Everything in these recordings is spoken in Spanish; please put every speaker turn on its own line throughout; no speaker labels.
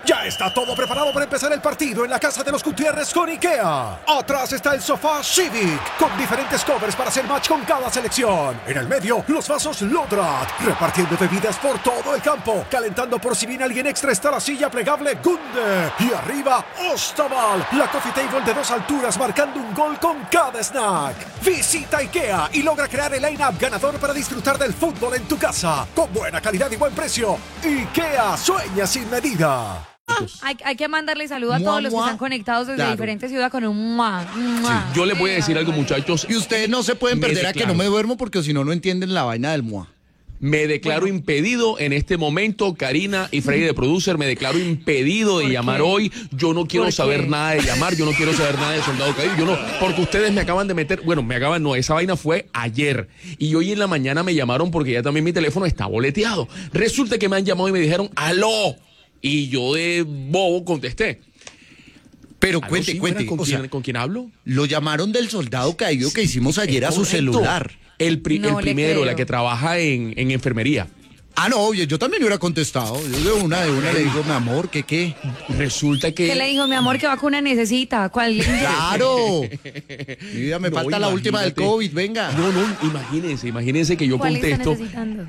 Ya está todo preparado para empezar el partido en la casa de los Gutiérrez con IKEA. Atrás está el sofá Civic, con diferentes covers para hacer match con cada selección. En el medio, los vasos Lodrat, repartiendo bebidas por todo el campo. Calentando por si viene alguien extra está la silla plegable Gunde. Y arriba, Ostaval, la coffee table de 2 alturas marcando un gol con cada snack. Visita IKEA y logra crear el line-up ganador para disfrutar del fútbol en tu casa. Con buena calidad y buen precio. IKEA, sueña sin medida.
Hay que mandarle saludo a todos los que están conectados desde diferentes ciudades con un mua.
Sí, yo les voy a decir algo, muchachos.
Y ustedes no se pueden perder a que no me duermo porque si no, no entienden la vaina del mua.
Me declaro impedido en este momento, Karina y Freddy de Producer, me declaro impedido de llamar hoy. Yo no quiero saber nada de llamar, yo no quiero saber nada de Soldado Caído. Yo no, porque ustedes me acaban de meter, esa vaina fue ayer. Y hoy en la mañana me llamaron porque ya también mi teléfono está boleteado. Resulta que me han llamado y me dijeron, ¡aló! Y yo de bobo contesté.
Pero cuente.
¿Con quién hablo?
Lo llamaron del Soldado Caído que hicimos ayer a su celular.
El primero, la que trabaja en enfermería.
Ah, no, yo también hubiera contestado. Yo de una le digo, mi amor, ¿qué?
Resulta que...
¿Qué le dijo, mi amor, qué vacuna necesita? ¿Cuál?
¡Claro! Mi vida, me falta la última del COVID, venga.
No, imagínense que yo
¿Cuál
contesto.
está necesitando?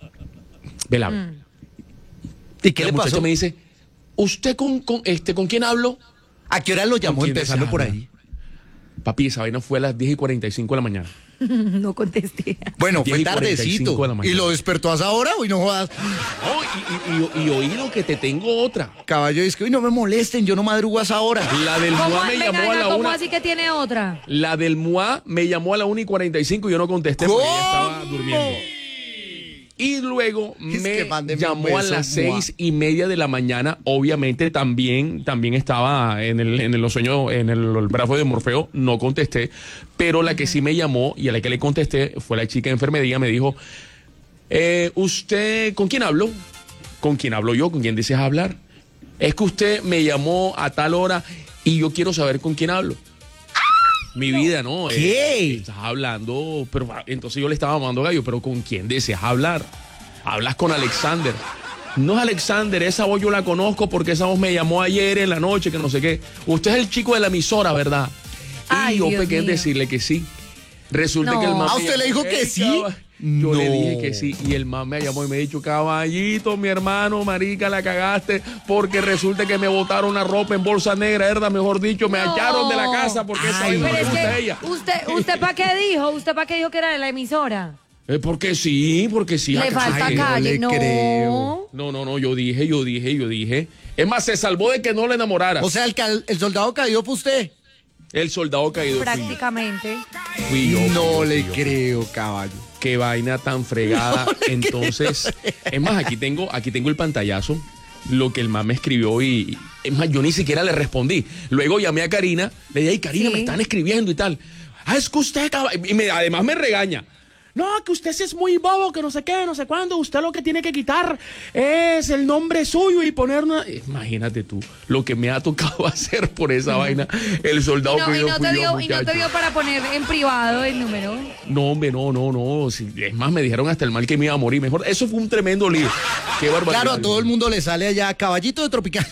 Vela.
¿Y qué le pasó?
Me dice, ¿usted con quién hablo?
¿A qué hora lo llamó empezando por ahí?
Papi, esa vaina fue a las 10:45 de la mañana.
No contesté.
Bueno, fue tardecito. ¿Y lo despertó a esa hora? Uy, no jodas.
Y oí lo que te tengo otra.
Caballo, es que no me molesten, yo no madrugo a esa hora.
La del MUA me llamó a la 1.
¿Cómo así que tiene otra?
La del MUA me llamó a la 1:45 y yo no contesté porque ella estaba durmiendo. Y luego me llamó a las 6:30 de la mañana. Obviamente también estaba en los sueños, en el brazo de Morfeo. No contesté. Pero la que sí me llamó y a la que le contesté fue la chica de enfermería. Me dijo, ¿usted con quién habló? ¿Con quién hablo yo? ¿Con quién deseas hablar? Es que usted me llamó a tal hora y yo quiero saber con quién hablo. Mi vida, ¿no?
¿Qué?
Estás hablando, pero entonces yo le estaba mandando gallo, pero ¿con quién deseas hablar? Hablas con Alexander. No es Alexander, esa voz yo la conozco porque esa voz me llamó ayer en la noche, que no sé qué. Usted es el chico de la emisora, ¿verdad?
Ay,
y yo
Dios
pequé en
mío.
decirle que sí. Resulta que el man...
¿A usted le dijo que sí?
Yo le dije que sí y el man me llamó y me dijo, caballito, mi hermano, marica, la cagaste porque resulta que me botaron la ropa en bolsa negra, ¿verdad? Mejor dicho, me echaron de la casa porque esa vaina
Pero
no le
es
gusta a
que
ella.
¿usted para qué dijo? ¿Usted para qué dijo que era de la emisora?
Porque sí.
Le falta
Ay,
calle,
no le creo.
No, yo dije. Es más, se salvó de que no le enamorara.
O sea, el Soldado Caído fue usted.
El Soldado Caído
Prácticamente.
fui yo.
No le creo, caballo.
Qué vaina tan fregada. Entonces, es más, aquí tengo el pantallazo, lo que el man me escribió y es más, yo ni siquiera le respondí. Luego llamé a Karina, le dije, ay, Karina,
Sí.
me están escribiendo y tal. Es que usted, además me regaña. No, que usted sí es muy bobo, que no sé qué, no sé cuándo. Usted lo que tiene que quitar es el nombre suyo y poner una... Imagínate tú lo que me ha tocado hacer por esa vaina. El Soldado Caído fui yo,
y no te dio para poner en privado el número.
No, hombre, no. Sí, es más, me dijeron hasta el mal que me iba a morir. Mejor, eso fue un tremendo lío. Qué barbaridad.
Claro, a todo el mundo le sale allá caballito de tropical.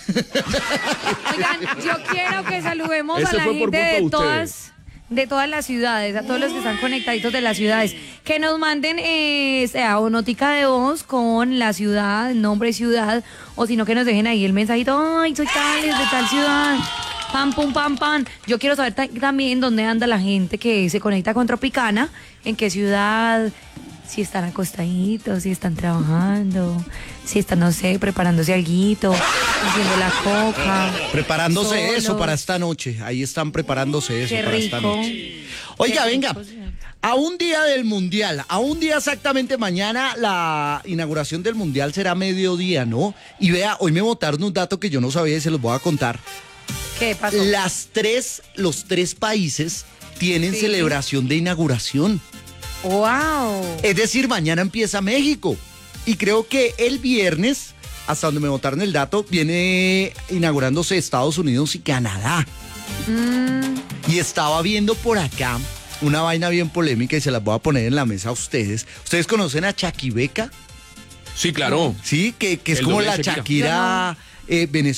Oigan, yo quiero que saludemos
Ese
a la
fue por
gente
culpa de ustedes.
de todas las ciudades, a todos los que están conectaditos de las ciudades, que nos manden o notica de voz con la ciudad, el nombre de ciudad, o si no que nos dejen ahí el mensajito, ay, soy tales de tal ciudad, pam, pum, pam, pam. Yo quiero saber también dónde anda la gente que se conecta con Tropicana, en qué ciudad, si están acostaditos, si están trabajando, si están, no sé, preparándose alguito, haciendo la coca.
Preparándose
Solo.
eso para esta noche. Ahí están preparándose eso
Qué
para esta
rico.
noche. Oiga,
Qué
venga.
rico, sí.
A un día del Mundial, a un día exactamente mañana, la inauguración del Mundial será mediodía, ¿no? Y vea, hoy me botaron un dato que yo no sabía y se los voy a contar.
¿Qué pasó?
Los tres países tienen
Sí.
celebración de inauguración.
¡Wow!
Es decir, mañana empieza México. Y creo que el viernes, hasta donde me botaron el dato, viene inaugurándose Estados Unidos y Canadá. Y estaba viendo por acá una vaina bien polémica y se las voy a poner en la mesa a ustedes. ¿Ustedes conocen a Chaquibeca?
Sí, claro.
Sí, que es
El
como
doble
la
Shakira.
Shakira venezolana.